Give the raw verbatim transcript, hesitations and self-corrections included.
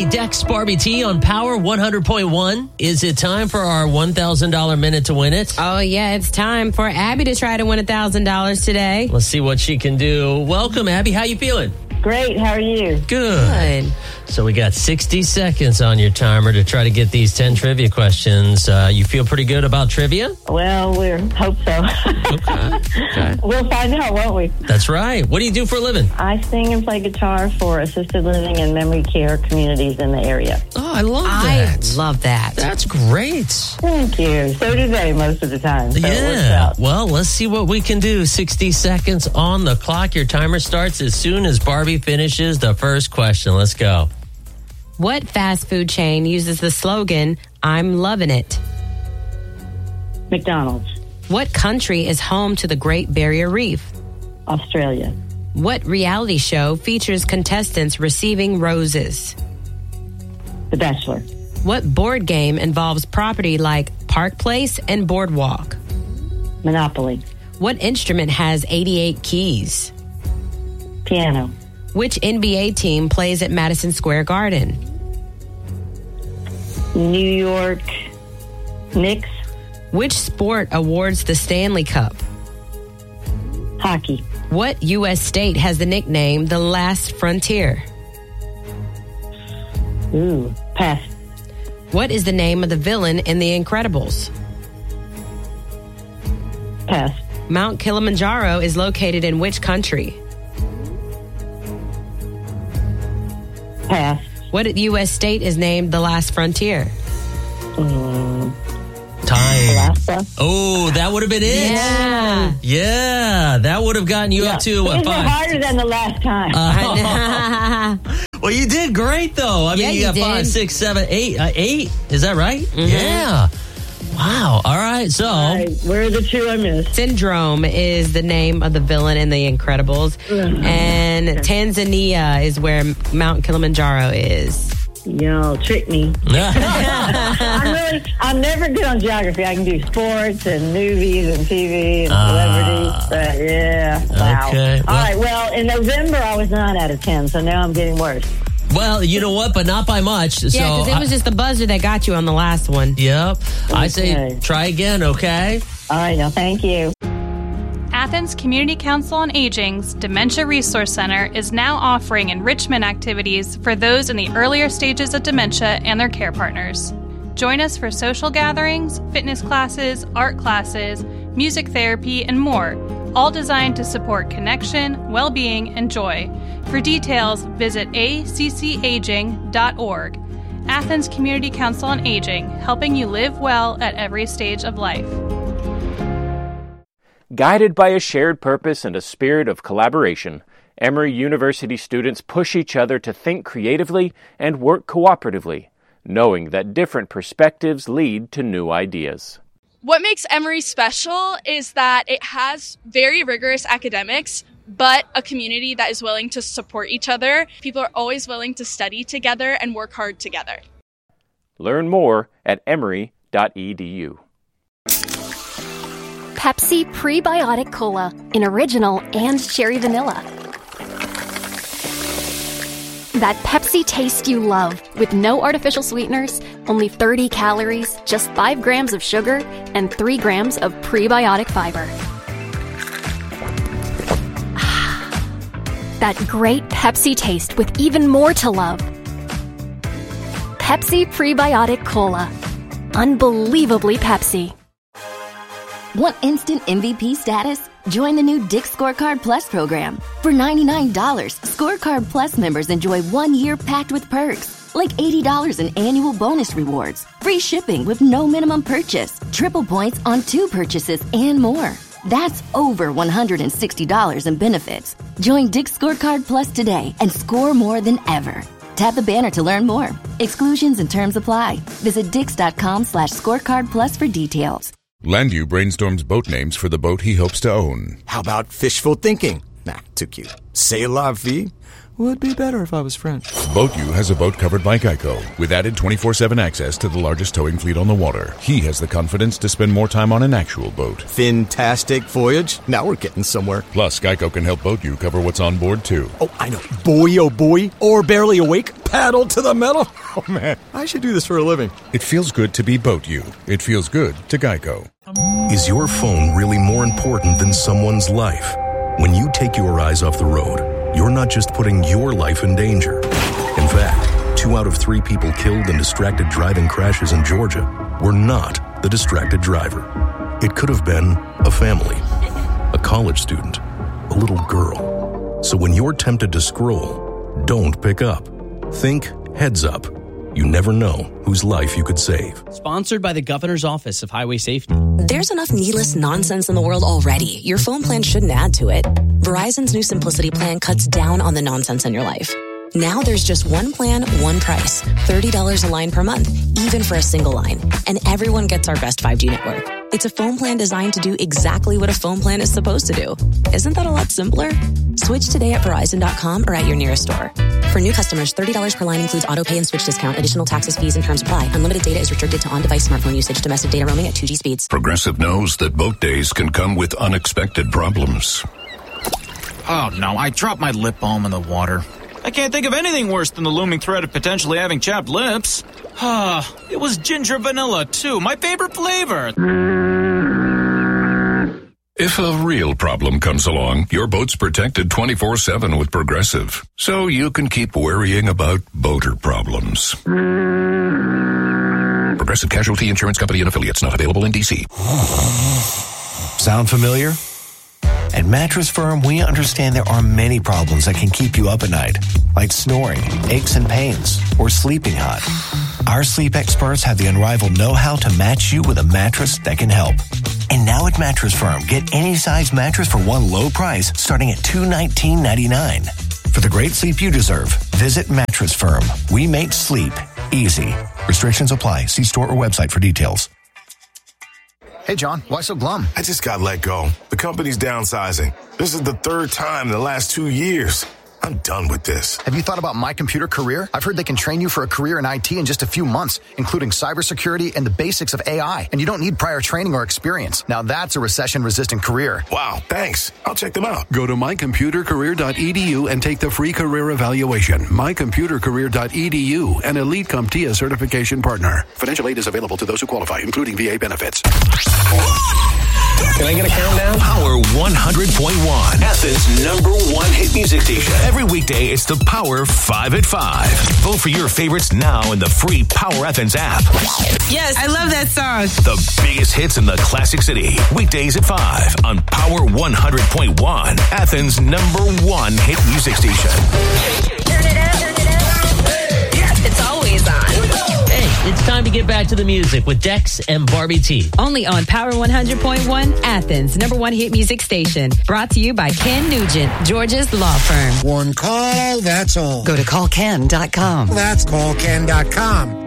Dex Barbie T on Power one hundred point one. Is it time for our one thousand dollars minute to win it? Oh, yeah, it's time for Abby to try to win one thousand dollars today. Let's see what she can do. Welcome, Abby. How you feeling? Great. How are you? Good. Good. So we got sixty seconds on your timer to try to get these ten trivia questions. Uh, you feel pretty good about trivia? Well, we hope so. Okay. Okay. We'll find out, won't we? That's right. What do you do for a living? I sing and play guitar for assisted living and memory care communities in the area. Oh, I love that. I love that. That's great. Thank you. So do they most of the time. So It works Yeah. out. Well, let's see what we can do. sixty seconds on the clock. Your timer starts as soon as Barbie finishes the first question. Let's go. What fast food chain uses the slogan, I'm loving it? McDonald's. What country is home to the Great Barrier Reef? Australia. What reality show features contestants receiving roses? The Bachelor. What board game involves property like Park Place and Boardwalk? Monopoly. What instrument has eighty-eight keys? Piano. Which N B A team plays at Madison Square Garden? New York Knicks. Which sport awards the Stanley Cup? Hockey. What U S state has the nickname The Last Frontier? Ooh, pass. What is the name of the villain in The Incredibles? Pass. Mount Kilimanjaro is located in which country? Pass. What U S state is named The Last Frontier? Um, Time. Alaska. Oh, that would have been it. Yeah. Yeah, that would have gotten you Yeah. up to what, These are five? harder than the last time. Uh, well, you did great, though. I mean, Yeah, you you got did. five, six, seven, eight. Uh, eight. Is that right? Mhm. Yeah. Wow. All right. So, All right, where are the two I missed? Syndrome is the name of the villain in The Incredibles. Mhm. And Tanzania is where Mount Kilimanjaro is. Y'all tricked me. I'm really, I'm never good on geography. I can do sports and movies and T V and celebrities. Ah. But yeah, wow. Okay, All well- right, well, in November I was nine out of ten, so now I'm getting worse. well, you know what? But not by much. Yeah, so because it was I- just the buzzer that got you on the last one. Yep. I say Okay. try again, okay? All right, now thank you. Athens Community Council on Aging's Dementia Resource Center is now offering enrichment activities for those in the earlier stages of dementia and their care partners. Join us for social gatherings, fitness classes, art classes, music therapy, and more, all designed to support connection, well-being, and joy. For details, visit a c c aging dot org. Athens Community Council on Aging, helping you live well at every stage of life. Guided by a shared purpose and a spirit of collaboration, Emory University students push each other to think creatively and work cooperatively, knowing that different perspectives lead to new ideas. What makes Emory special is that it has very rigorous academics, but a community that is willing to support each other. People are always willing to study together and work hard together. Learn more at emory dot e d u. Pepsi Prebiotic Cola in original and cherry vanilla. That Pepsi taste you love, with no artificial sweeteners, only thirty calories, just five grams of sugar, and three grams of prebiotic fiber. That great Pepsi taste with even more to love. Pepsi Prebiotic Cola. Unbelievably Pepsi. Want instant M V P status? Join the new Dick's Scorecard Plus program. For ninety-nine dollars, Scorecard Plus members enjoy one year packed with perks, like eighty dollars in annual bonus rewards, free shipping with no minimum purchase, triple points on two purchases, and more. That's over one hundred sixty dollars in benefits. Join Dick's Scorecard Plus today and score more than ever. Tap the banner to learn more. Exclusions and terms apply. Visit dix.com slash scorecard plus for details. Landu brainstorms boat names for the boat he hopes to own. How about fishful thinking? Nah, too cute. C'est la vie. Would be better if I was French. Boat U has a boat covered by Geico with added twenty-four seven access to the largest towing fleet on the water. He has the confidence to spend more time on an actual boat. Fantastic voyage. Now we're getting somewhere. Plus, Geico can help Boat U cover what's on board, too. Oh, I know. Boy, oh boy. Or barely awake. Paddle to the metal. Oh, man. I should do this for a living. It feels good to be Boat U. It feels good to Geico. Is your phone really more important than someone's life? When you take your eyes off the road, you're not just putting your life in danger. In fact, two out of three people killed in distracted driving crashes in Georgia were not the distracted driver. It could have been a family, a college student, a little girl. So when you're tempted to scroll, don't pick up. Think heads up. You never know whose life you could save. Sponsored by the Governor's Office of Highway Safety. There's enough needless nonsense in the world already. Your phone plan shouldn't add to it. Verizon's new Simplicity plan cuts down on the nonsense in your life. Now there's just one plan, one price. thirty dollars a line per month, even for a single line. And everyone gets our best five G network. It's a phone plan designed to do exactly what a phone plan is supposed to do. Isn't that a lot simpler? Switch today at Verizon dot com or at your nearest store. For new customers, thirty dollars per line includes auto pay and switch discount. Additional taxes, fees, and terms apply. Unlimited data is restricted to on-device smartphone usage. Domestic data roaming at two G speeds. Progressive knows that boat days can come with unexpected problems. Oh, no, I dropped my lip balm in the water. I can't think of anything worse than the looming threat of potentially having chapped lips. Ah, it was ginger vanilla, too. My favorite flavor. If a real problem comes along, your boat's protected twenty-four seven with Progressive. So you can keep worrying about boater problems. Progressive Casualty Insurance Company and Affiliates, not available in D C. Sound familiar? At Mattress Firm, we understand there are many problems that can keep you up at night, like snoring, aches and pains, or sleeping hot. Our sleep experts have the unrivaled know-how to match you with a mattress that can help. And now at Mattress Firm, get any size mattress for one low price starting at two hundred nineteen dollars and ninety-nine cents. For the great sleep you deserve, visit Mattress Firm. We make sleep easy. Restrictions apply. See store or website for details. Hey, John, why so glum? I just got let go. The company's downsizing. This is the third time in the last two years. I'm done with this. Have you thought about My Computer Career? I've heard they can train you for a career in I T in just a few months, including cybersecurity and the basics of A I. And you don't need prior training or experience. Now that's a recession-resistant career. Wow, thanks. I'll check them out. Go to my computer career dot e d u and take the free career evaluation. my computer career dot e d u, an Elite CompTIA certification partner. Financial aid is available to those who qualify, including V A benefits. Can I get a countdown? Power one hundred point one, Athens' number one hit music station. Every weekday, it's the Power five at five. Vote for your favorites now in the free Power Athens app. Yes, I love that song. The biggest hits in the Classic City. Weekdays at five on Power one hundred point one, Athens' number one hit music station. Turn it up, turn it up. Yes, it's always on. Hey, it's time to get back to the music with Dex and Barbie T. Only on Power one hundred point one, Athens' number one hit music station. Brought to you by Ken Nugent, Georgia's law firm. One call, that's all. Go to call ken dot com. That's call ken dot com.